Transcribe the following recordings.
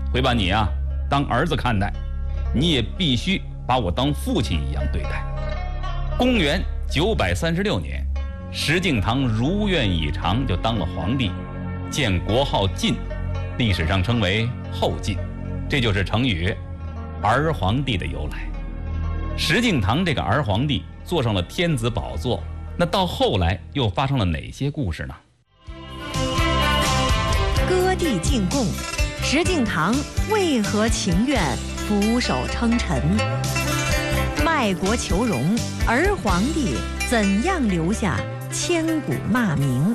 会把你当儿子看待，你也必须把我当父亲一样对待。公元936年，石敬瑭如愿以偿就当了皇帝，建国号晋，历史上称为后晋，这就是成语儿皇帝的由来。石敬瑭这个儿皇帝坐上了天子宝座，那到后来又发生了哪些故事呢？ 割地进贡，石敬瑭为何情愿俯首称臣？卖国求荣，儿皇帝怎样留下千古骂名？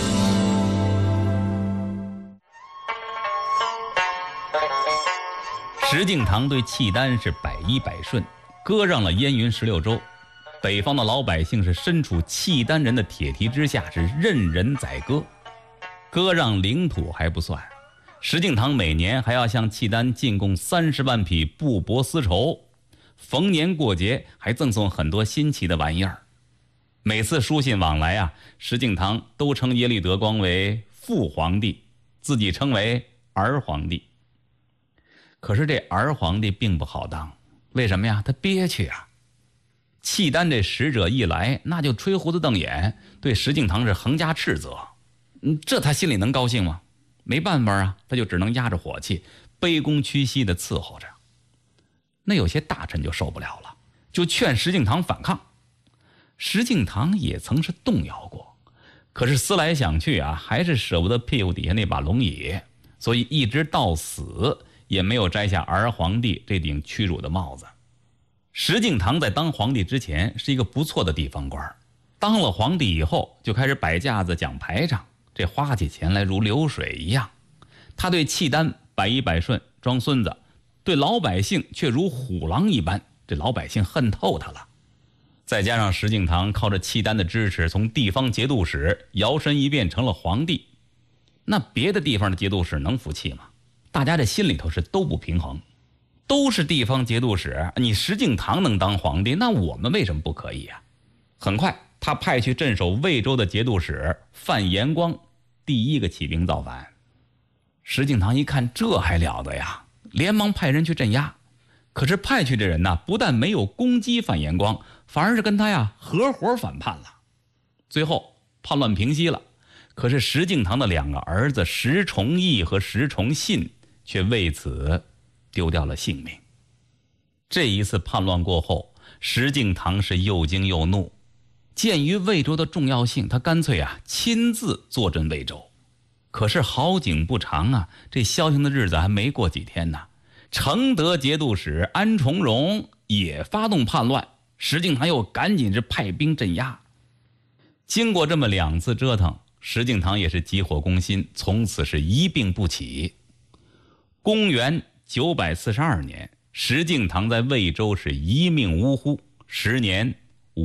石敬瑭对契丹是百依百顺，割让了燕云16州，北方的老百姓是身处契丹人的铁蹄之下，是任人宰割。割让领土还不算，石敬瑭每年还要向契丹进贡30万匹布帛丝绸，逢年过节还赠送很多新奇的玩意儿。每次书信往来石敬瑭都称耶律德光为父皇帝，自己称为儿皇帝。可是这儿皇帝并不好当，为什么呀？他憋屈啊！契丹这使者一来，那就吹胡子瞪眼，对石敬瑭是横加斥责。这他心里能高兴吗？没办法他就只能压着火气，卑躬屈膝地伺候着。那有些大臣就受不了了，就劝石敬瑭反抗。石敬瑭也曾是动摇过，可是思来想去还是舍不得屁股底下那把龙椅，所以一直到死也没有摘下儿皇帝这顶屈辱的帽子。石敬瑭在当皇帝之前是一个不错的地方官，当了皇帝以后就开始摆架子讲排场，这花起钱来如流水一样。他对契丹百依百顺装孙子，对老百姓却如虎狼一般，这老百姓恨透他了。再加上石敬瑭靠着契丹的支持，从地方节度使摇身一变成了皇帝，那别的地方的节度使能服气吗？大家这心里头是都不平衡，都是地方节度使，你石敬瑭能当皇帝，那我们为什么不可以很快他派去镇守魏州的节度使范延光第一个起兵造反。石敬瑭一看这还了得呀，连忙派人去镇压。可是派去的人不但没有攻击范延光，反而是跟他合伙反叛了。最后叛乱平息了，可是石敬瑭的2个儿子石崇义和石崇信却为此丢掉了性命。这一次叛乱过后，石敬瑭是又惊又怒，鉴于魏州的重要性，他干脆亲自坐镇魏州。可是好景不长这消停的日子还没过几天呢，承德节度使安重荣也发动叛乱，石敬瑭又赶紧是派兵镇压。经过这么2次折腾，石敬瑭也是急火攻心，从此是一病不起。公元942年，石敬瑭在魏州是一命呜呼，时年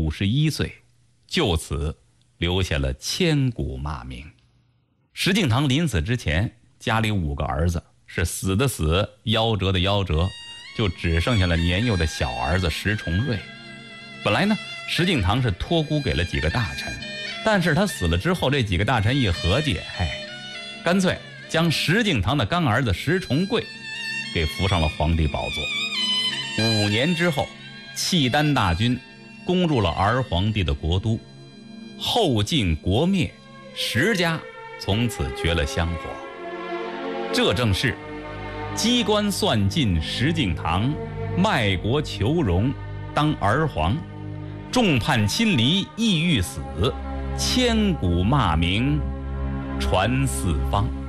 51岁，就此留下了千古骂名。石敬瑭临死之前，家里5个儿子是死的死，夭折的夭折，就只剩下了年幼的小儿子石重瑞。本来呢，石敬瑭是托孤给了几个大臣，但是他死了之后，这几个大臣一合计，干脆将石敬瑭的干儿子石重贵给扶上了皇帝宝座。5年之后，契丹大军攻入了儿皇帝的国都，后晋国灭，石家从此绝了香火。这正是机关算尽石敬瑭，卖国求荣当儿皇，众叛亲离意欲死，千古骂名传四方。